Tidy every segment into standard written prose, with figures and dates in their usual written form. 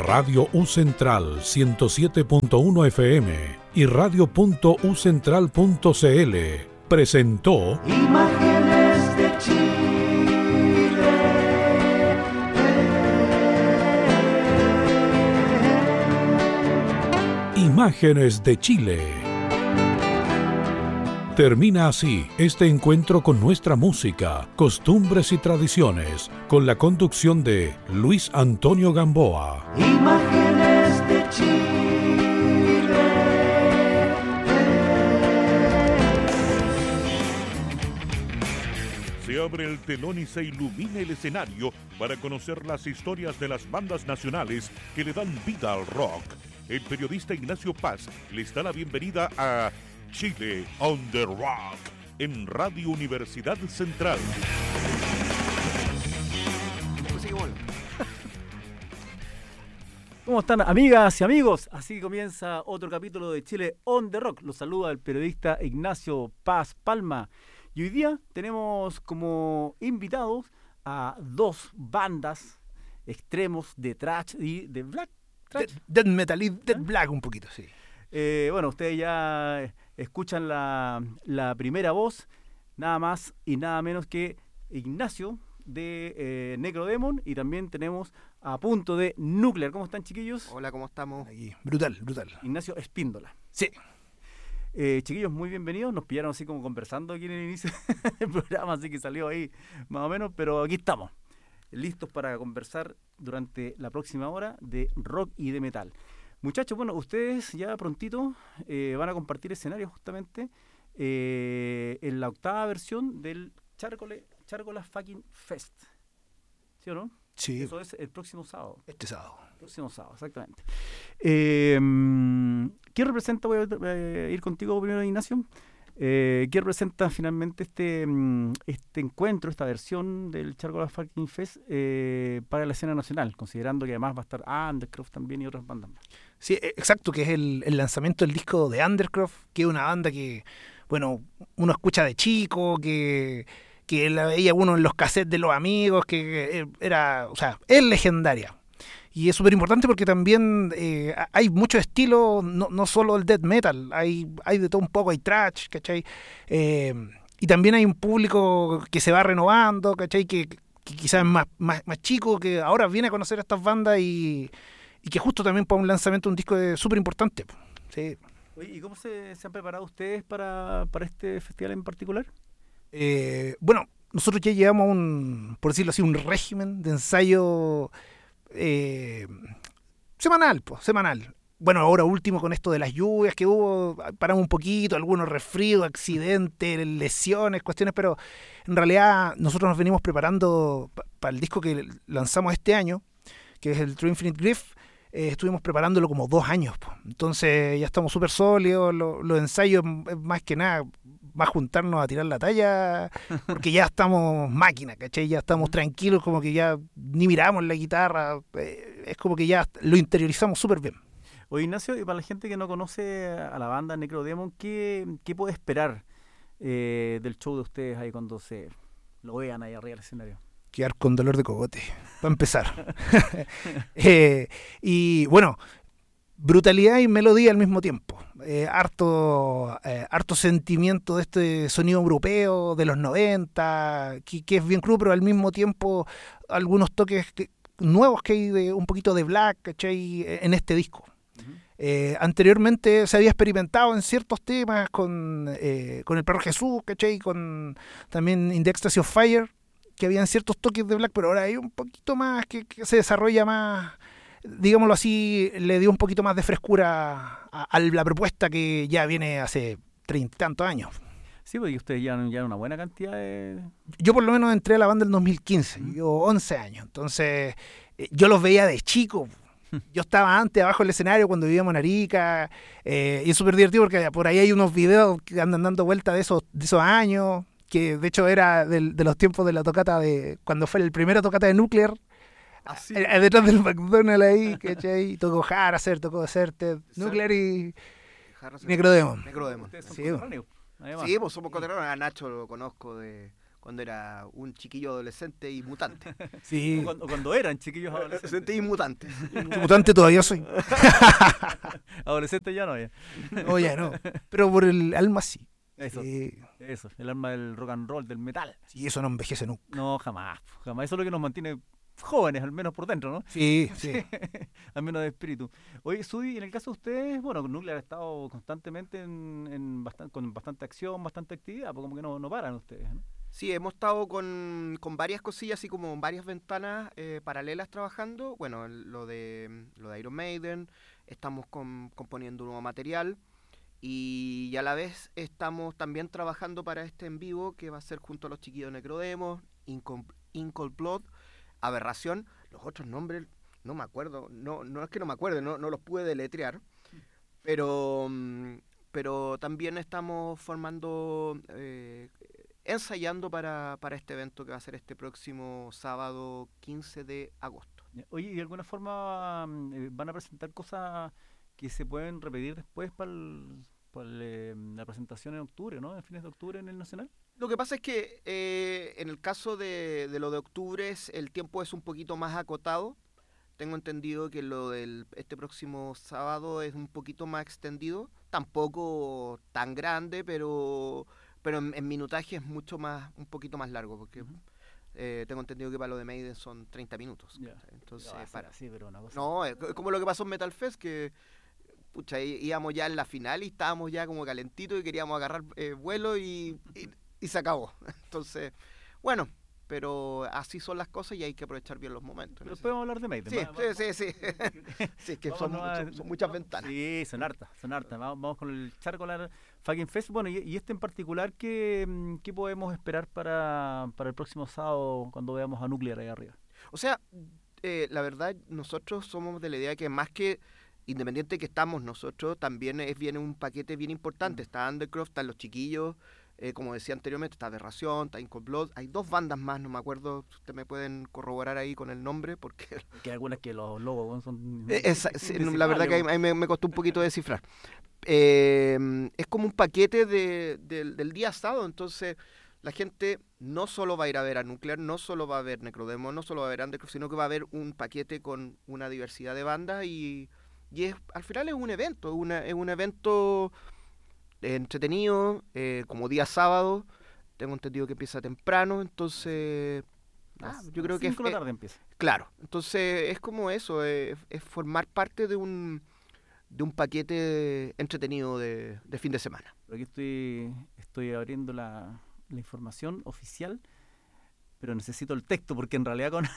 Radio U Central 107.1 FM y radio.ucentral.cl presentó Imágenes de Chile. Imágenes de Chile. Termina así este encuentro con nuestra música, costumbres y tradiciones, con la conducción de Luis Antonio Gamboa. Imágenes de Chile. Se abre el telón y se ilumina el escenario para conocer las historias de las bandas nacionales que le dan vida al rock. El periodista Ignacio Paz les da la bienvenida a Chile on the Rock en Radio Universidad Central. ¿Cómo están, amigas y amigos? Así comienza otro capítulo de Chile on the Rock. Los saluda el periodista Ignacio Paz Palma. Y hoy día tenemos como invitados a dos bandas extremos de thrash y de black. Death metal y death black un poquito, sí. Bueno, ustedes ya escuchan la primera voz, nada más y nada menos que Ignacio de Necrodemon, y también tenemos a punto de Nuclear. ¿Cómo están, chiquillos? Hola, ¿cómo estamos? Aquí. Brutal. Ignacio Espíndola. Sí. Chiquillos, muy bienvenidos. Nos pillaron así como conversando aquí en el inicio del programa, así que salió ahí más o menos, pero aquí estamos, listos para conversar durante la próxima hora de rock y de metal. Muchachos, bueno, ustedes ya prontito van a compartir escenario justamente en la octava versión del Chárgola Fucking Fest. ¿Sí o no? Sí. Eso es el próximo sábado. Este sábado. Próximo sábado, exactamente. ¿Qué representa, voy a ir contigo primero, Ignacio? ¿Qué representa finalmente este encuentro, esta versión del Chárgola Fucking Fest para la escena nacional, considerando que además va a estar Undercroft también y otras bandas más? Sí, exacto, que es el lanzamiento del disco de Undercroft, que es una banda que, bueno, uno escucha de chico, que la veía uno en los cassettes de los amigos, que era, o sea, es legendaria. Y es súper importante porque también hay muchos estilos, no solo el death metal, hay de todo un poco, hay thrash, ¿cachai? Y también hay un público que se va renovando, ¿cachai? Que quizás es más chico, que ahora viene a conocer a estas bandas y que justo también para un lanzamiento de un disco es súper importante. Sí. Oye, ¿y cómo se han preparado ustedes para este festival en particular? Bueno, nosotros ya llevamos por decirlo así, un régimen de ensayo semanal. Bueno, ahora último con esto de las lluvias que hubo, paramos un poquito, algunos resfríos, accidentes, lesiones, cuestiones, pero en realidad nosotros nos venimos preparando para el disco que lanzamos este año, que es el True Infinite Grief. Estuvimos preparándolo como 2 años, entonces ya estamos súper sólidos. Los ensayos más que nada va a juntarnos a tirar la talla, porque ya estamos máquina, ¿cachai? Ya estamos tranquilos, como que ya ni miramos la guitarra, es como que ya lo interiorizamos súper bien. Oye, Ignacio, y para la gente que no conoce a la banda Necrodemon, ¿qué puede esperar del show de ustedes ahí cuando se lo vean ahí arriba del escenario? Quedar con dolor de cogote, para empezar. Y bueno, brutalidad y melodía al mismo tiempo. Harto sentimiento de este sonido europeo de los 90, que es bien crudo, pero al mismo tiempo algunos toques nuevos que hay de un poquito de black, ¿cachai? En este disco. Anteriormente se había experimentado en ciertos temas con el Perro Jesús, ¿cachai? Con también In the Ecstasy of Fire, que habían ciertos toques de black, pero ahora hay un poquito más que se desarrolla más, digámoslo así, le dio un poquito más de frescura a la propuesta que ya viene hace 30 y tantos años. Sí, porque ustedes ya una buena cantidad de... Yo por lo menos entré a la banda en 2015, yo 11 años, entonces yo los veía de chico. Yo estaba antes abajo del escenario cuando vivíamos en Arica, y es súper divertido porque por ahí hay unos videos que andan dando vuelta de esos años, que de hecho era de los tiempos de la tocata cuando fue el primera tocata de Nuclear, detrás del McDonald's ahí, ¿cachai? Tocó Haraser, tocó Deserted, Nuclear y Necrodemon. Necrodemon. Ustedes son Sí, contemporáneos, además. Sí, pues somos contemporáneos. A Nacho lo conozco cuando era un chiquillo adolescente y mutante. Sí, O cuando eran chiquillos adolescentes. Adolescente y mutante. mutante todavía soy. Adolescentes ya no, ya. Oye, no. Pero por el alma sí. Eso, Sí, eso, el alma del rock and roll, del metal. sí, eso no envejece nunca. No, jamás, jamás. Eso es lo que nos mantiene jóvenes, al menos por dentro, ¿no? Sí, sí. Al menos de espíritu. Oye, Sudi, en el caso de ustedes, bueno, Nuclear ha estado constantemente con bastante acción, bastante actividad, porque como que no paran ustedes, ¿no? Sí, hemos estado con varias cosillas, así como varias ventanas paralelas trabajando. Bueno, lo de Iron Maiden, estamos componiendo un nuevo material y a la vez estamos también trabajando para este en vivo que va a ser junto a los chiquillos Necrodemos, In Cold Blood, Aberración. Los otros nombres no me acuerdo, no es que no me acuerde, no los pude deletrear, pero también estamos formando... ensayando para este evento que va a ser este próximo sábado 15 de agosto. Ya. Oye, ¿y de alguna forma van a presentar cosas que se pueden repetir después para la presentación en octubre, ¿no? En fines de octubre en el Nacional. Lo que pasa es que en el caso de lo de octubre el tiempo es un poquito más acotado. Tengo entendido que lo del este próximo sábado es un poquito más extendido. Tampoco tan grande, pero en minutaje es un poquito más largo, porque tengo entendido que para lo de Maiden son 30 minutos. Ya. Entonces, Ya, para. sí, pero una cosa. No, es como lo que pasó en Metal Fest, que pucha, íbamos ya en la final y estábamos ya como calentitos y queríamos agarrar vuelo y se acabó. Entonces, bueno, pero así son las cosas y hay que aprovechar bien los momentos. Pero después vamos a hablar de Maiden. Sí. Sí, es que son muchas ventanas. Sí, son hartas. Vamos con el Charcoal Fucking Fest. Bueno, y este en particular, ¿qué podemos esperar para el próximo sábado cuando veamos a Nuclear ahí arriba? O sea, la verdad, nosotros somos de la idea que más que independiente que estamos nosotros, también viene un paquete bien importante. Está Undercroft, están los chiquillos, como decía anteriormente, está Aberración, está In Cold Blood. Hay dos bandas más, no me acuerdo, si ustedes me pueden corroborar ahí con el nombre, porque... Que hay algunas que los logos son... la verdad que a mí me costó un poquito descifrar. Es como un paquete del día sábado, entonces la gente no solo va a ir a ver a Nuclear, no solo va a ver Necrodemo, no solo va a ver Undercroft, sino que va a haber un paquete con una diversidad de bandas y al final es un evento, es un evento entretenido, como día sábado. Tengo entendido que empieza temprano, entonces yo creo que 5 de la tarde empieza. Claro, entonces es como eso, es formar parte de un paquete entretenido de fin de semana. Aquí estoy abriendo la información oficial, pero necesito el texto porque en realidad con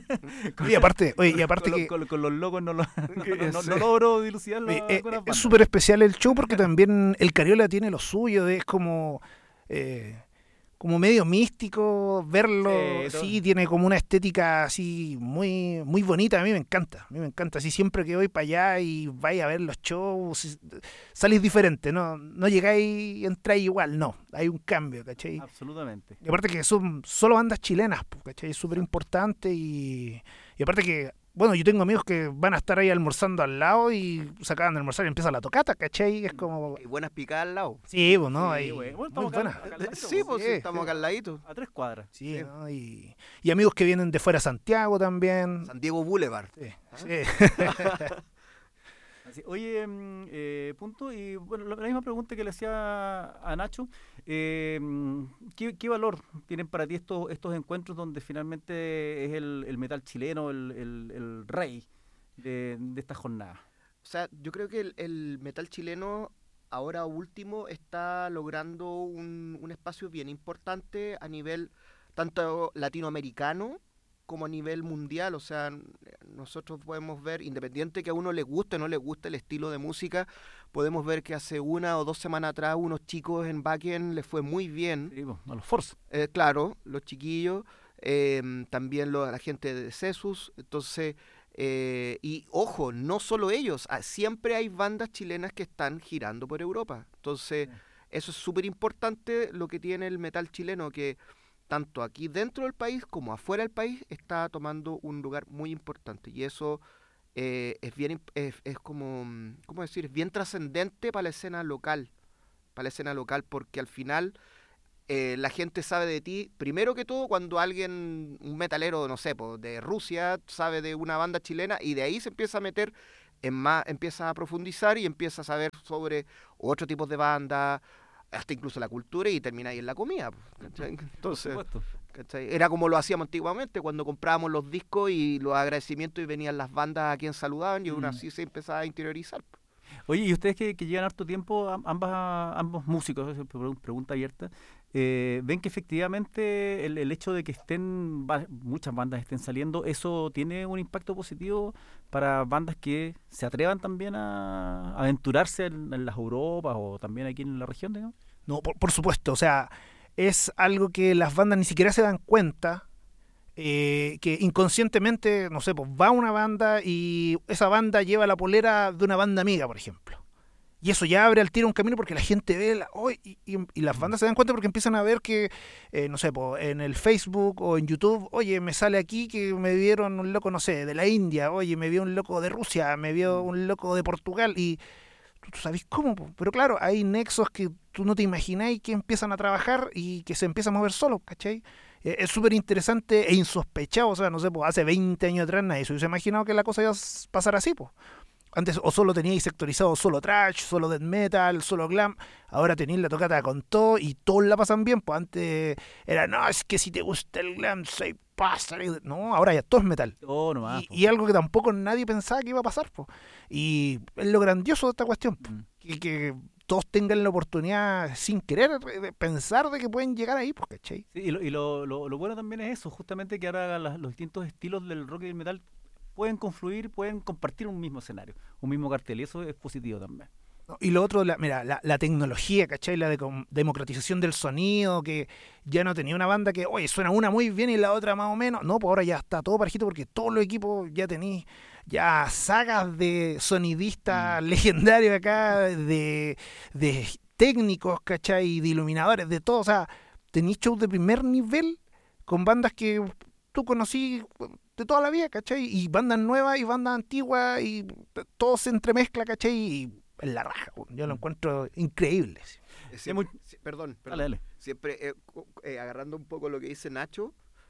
con los logos no logro dilucidar algunas es bandas. súper especial el show porque también el Cariola tiene lo suyo, es como medio místico verlo, sí, tiene como una estética así muy muy bonita, a mí me encanta, así siempre que voy para allá y vais a ver los shows, salís diferente, no llegáis y entráis igual, no, hay un cambio, ¿cachai? Absolutamente. Y aparte que son solo bandas chilenas, ¿cachai? Es súper importante y aparte que, bueno, yo tengo amigos que van a estar ahí almorzando al lado y se acaban de almorzar y empieza la tocata, ¿cachai? Es como... Y buenas picadas al lado. Sí, pues, ¿no? Sí, Ahí, bueno, muy estamos buena. acá al ladito, Sí, pues sí, estamos acá al ladito. a 3 cuadras. Sí, ¿no? Y amigos que vienen de fuera de Santiago también. San Diego Boulevard. Sí, sí. Así, oye, punto, y bueno, la misma pregunta que le hacía a Nacho, ¿qué valor tienen para ti estos encuentros donde finalmente es el metal chileno el rey de esta jornada? O sea, yo creo que el metal chileno ahora último está logrando un espacio bien importante a nivel tanto latinoamericano como a nivel mundial. O sea, nosotros podemos ver, independiente que a uno le guste o no le guste el estilo de música, podemos ver que hace 1 o 2 semanas atrás unos chicos en Backend les fue muy bien. Sí, a los Force. Claro, los chiquillos, también la gente de Cesus. Entonces, y ojo, no solo ellos, siempre hay bandas chilenas que están girando por Europa. Entonces, eso es súper importante lo que tiene el metal chileno, que tanto aquí dentro del país como afuera del país está tomando un lugar muy importante. Y eso es bien, es como, ¿cómo decir? Es bien trascendente para la escena local, porque al final la gente sabe de ti, primero que todo, cuando alguien, un metalero, no sé, de Rusia, sabe de una banda chilena y de ahí se empieza a meter en más, empieza a profundizar y empieza a saber sobre otros tipos de bandas, hasta incluso la cultura y termina ahí en la comida. ¿Cachai? Entonces, Por supuesto. ¿cachai? Era como lo hacíamos antiguamente, cuando comprábamos los discos y los agradecimientos y venían las bandas a quien saludaban y uno así se empezaba a interiorizar. Oye, y ustedes que llevan harto tiempo, ambos músicos, pregunta abierta, ¿ven que efectivamente el hecho de que muchas bandas estén saliendo, eso tiene un impacto positivo para bandas que se atrevan también a aventurarse en las Europas o también aquí en la región, digamos? No, por supuesto, o sea, es algo que las bandas ni siquiera se dan cuenta, que inconscientemente, no sé, pues va una banda y esa banda lleva la polera de una banda amiga, por ejemplo. Y eso ya abre al tiro un camino porque la gente ve, y las bandas se dan cuenta porque empiezan a ver que, no sé, pues, en el Facebook o en YouTube, oye, me sale aquí que me vieron un loco, no sé, de la India, oye, me vio un loco de Rusia, me vio un loco de Portugal, y tú sabes cómo, po. Pero claro, hay nexos que tú no te imagináis que empiezan a trabajar y que se empiezan a mover solos, ¿cachai? Es súper interesante e insospechado, o sea, no sé, pues hace 20 años atrás nadie se hubiese imaginado que la cosa iba a pasar así, pues. Antes o solo teníais sectorizado solo thrash, solo death metal, solo glam, ahora tenéis la tocata con todo y todos la pasan bien, pues antes era, no, es que si te gusta el glam, soy pasa, no, ahora ya todo es metal. Oh, nomás, Y algo que tampoco nadie pensaba que iba a pasar, pues. Y es lo grandioso de esta cuestión, po. Que todos tengan la oportunidad, sin querer, de pensar de que pueden llegar ahí, pues, ¿cachai? Sí, y lo bueno también es eso, justamente que ahora los distintos estilos del rock y del metal pueden confluir, pueden compartir un mismo escenario, un mismo cartel, y eso es positivo también. ¿No? Y lo otro, la tecnología, ¿cachai? La democratización del sonido, que ya no tenía una banda que, oye, suena una muy bien y la otra más o menos. No, pues ahora ya está todo parejito porque todos los equipos ya tenéis ya sagas de sonidistas legendarios acá, de técnicos, ¿cachai? De iluminadores, de todo. O sea, tenéis shows de primer nivel con bandas que tú conocí de toda la vida, ¿cachai? Y bandas nuevas y bandas antiguas y todo se entremezcla, ¿cachai? Y en la raja, yo lo encuentro increíble. Perdón. Dale. Siempre agarrando un poco lo que dice Nacho,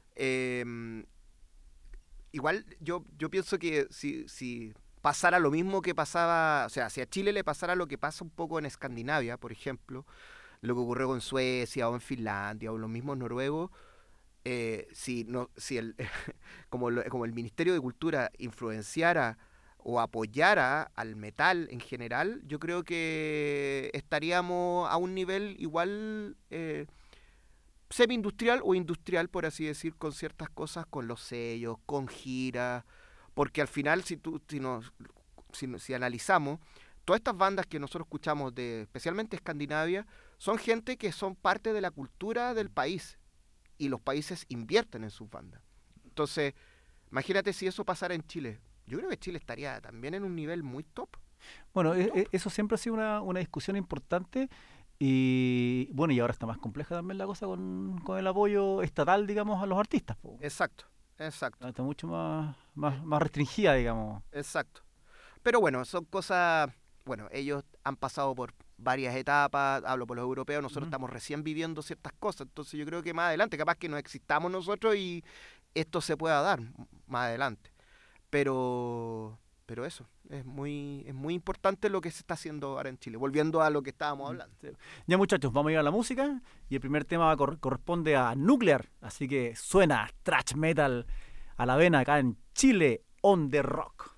igual yo pienso que si pasara lo mismo que pasaba, o sea, si a Chile le pasara lo que pasa un poco en Escandinavia, por ejemplo, lo que ocurrió con Suecia o en Finlandia o los mismos noruegos, como el Ministerio de Cultura influenciara o apoyara al metal en general, yo creo que estaríamos a un nivel igual semi-industrial o industrial, por así decir, con ciertas cosas, con los sellos, con giras, porque al final si analizamos, todas estas bandas que nosotros escuchamos, especialmente Escandinavia, son gente que son parte de la cultura del país. Y los países invierten en sus bandas. Entonces, imagínate si eso pasara en Chile. Yo creo que Chile estaría también en un nivel muy top. Bueno, eso siempre ha sido una discusión importante y bueno, y ahora está más compleja también la cosa con el apoyo estatal, digamos, a los artistas, po. Exacto. Está mucho más restringida, digamos. Exacto. Pero bueno, son cosas... Bueno, ellos han pasado por varias etapas, hablo por los europeos, nosotros estamos recién viviendo ciertas cosas, entonces yo creo que más adelante, capaz que no existamos nosotros y esto se pueda dar más adelante. Pero eso, es muy importante lo que se está haciendo ahora en Chile, volviendo a lo que estábamos hablando. Sí. Ya muchachos, vamos a ir a la música y el primer tema corresponde a Nuclear, así que suena thrash metal a la vena acá en Chile on the Rock.